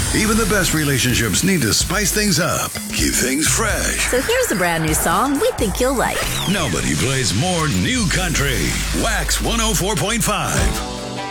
Even the best relationships need to spice things up. Keep things fresh. So here's a brand new song we think you'll like. Nobody plays more new country. Wax 104.5.